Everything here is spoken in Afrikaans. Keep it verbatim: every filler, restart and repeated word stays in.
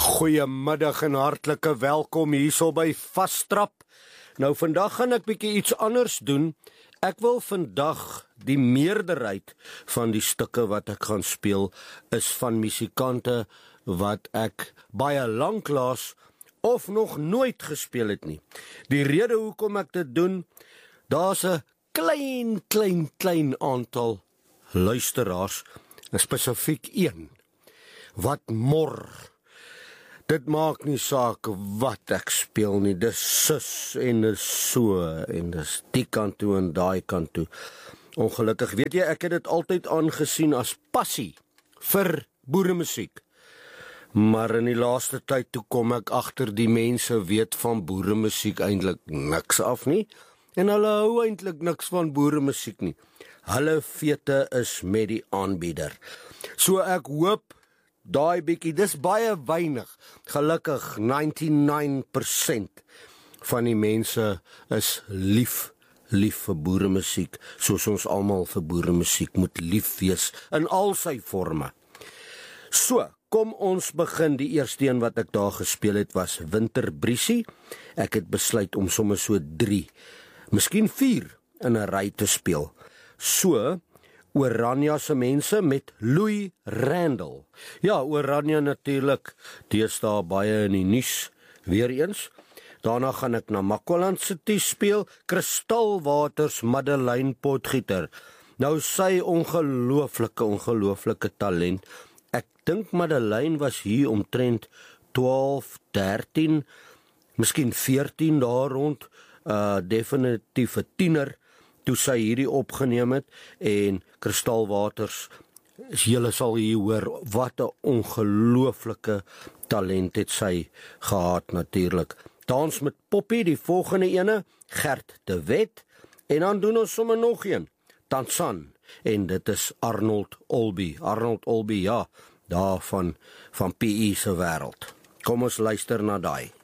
Goeiemiddag en hartlike welkom hierso by Vastrap. Nou vandag gaan ek bietjie iets anders doen. Ek wil vandag die meerderheid van die stukke wat ek gaan speel is van musikante wat ek baie lanklaas of nog nooit gespeel het nie. Die rede hoekom ek dit doen, daar's 'n klein klein klein aantal luisteraars, spesifiek een wat mor. Dit maak nie saak wat ek speel nie, dis sus en dis so, en dis die kant toe en daai kant toe. Ongelukkig, weet jy, ek het dit altyd aangesien as passie vir boeremusiek. Maar in die laaste tyd toe kom ek agter die mense weet van boeremusiek eintlik niks af nie, en hulle hou eintlik niks van boeremusiek nie. Hulle fete is met die aanbieder. So ek hoop daai bietjie, dis baie weinig. Gelukkig ninety-nine percent van die mense is lief, lief vir boeremusiek, soos ons almal vir boeremusiek moet lief wees in al sy forme. So, kom ons begin. Die eerste een wat ek daar gespeel het was Winterbriesie. Ek het besluit om sommer so drie, miskien vier in 'n ry te speel. So, Oranje se mense met Louis Randall. Ja, Oranje natuurlik, deesdae baie in die nuus, weer eens. Daarna gaan ek na Makwaland City speel, Kristalwaters Madeleine Potgieter. Nou sy ongelooflike, ongelooflike talent. Ek dink Madeleine was hier omtrent twaalf, dertien, miskien veertien daar rond, uh, definitief 'n tiener, toe sy hierdie opgeneem het, en Kristalwaters, julle sal hier hoor, wat 'n ongelooflike talent het sy gehad natuurlik. Dans met Poppy, die volgende ene, Gert de Wet, en dan doen ons sommer nog een, Tansan, en dit is Arnold Olby, Arnold Olby, ja, daar van, van P E se wêreld. Kom ons luister na daai.